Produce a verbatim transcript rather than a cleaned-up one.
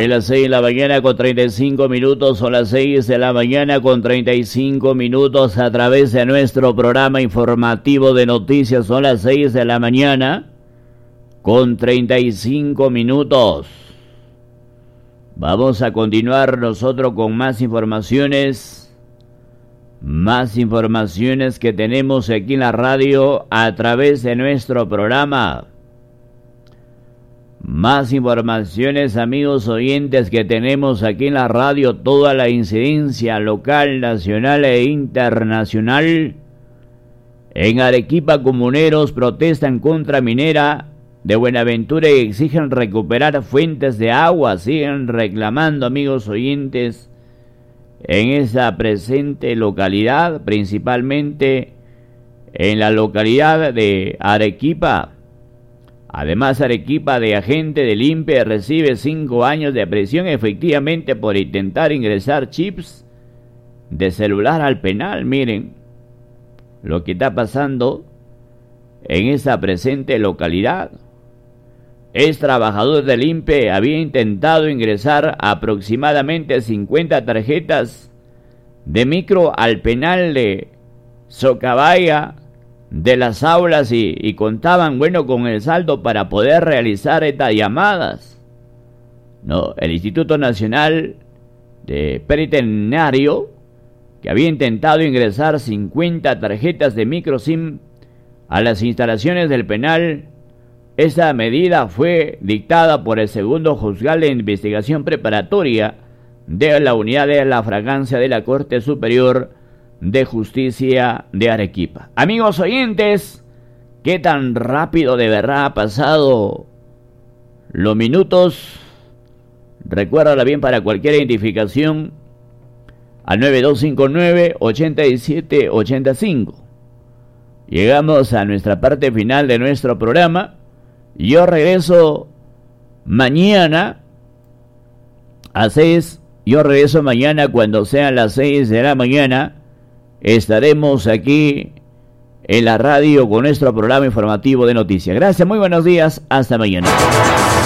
Es las seis de la mañana con treinta y cinco minutos, son las seis de la mañana con treinta y cinco minutos a través de nuestro programa informativo de noticias. Son las seis de la mañana con treinta y cinco minutos. Vamos a continuar nosotros con más informaciones, más informaciones que tenemos aquí en la radio a través de nuestro programa. Más informaciones, amigos oyentes, que tenemos aquí en la radio, toda la incidencia local, nacional e internacional. En Arequipa, comuneros protestan contra minera de Buenaventura y exigen recuperar fuentes de agua. Siguen reclamando, amigos oyentes, en esa presente localidad, principalmente en la localidad de Arequipa. Además, Arequipa, de agente del I N P E, recibe cinco años de prisión efectivamente por intentar ingresar chips de celular al penal. Miren lo que está pasando en esa presente localidad. Ex trabajador del I N P E había intentado ingresar aproximadamente cincuenta tarjetas de micro al penal de Socabaya de las aulas y, y contaban, bueno, con el saldo para poder realizar estas llamadas. No, el Instituto Nacional de Penitenciario, que había intentado ingresar cincuenta tarjetas de micro SIM a las instalaciones del penal. Esa medida fue dictada por el segundo juzgado de investigación preparatoria de la unidad de la fragancia de la Corte Superior de Justicia de Arequipa. Amigos oyentes, qué tan rápido de verdad ha pasado los minutos. Recuérdala bien para cualquier identificación al nueve dos cinco nueve, ocho siete ocho cinco. Llegamos a nuestra parte final de nuestro programa. Yo regreso mañana a seis. Yo regreso mañana cuando sean las seis de la mañana. Estaremos aquí en la radio con nuestro programa informativo de noticias. Gracias, muy buenos días, hasta mañana.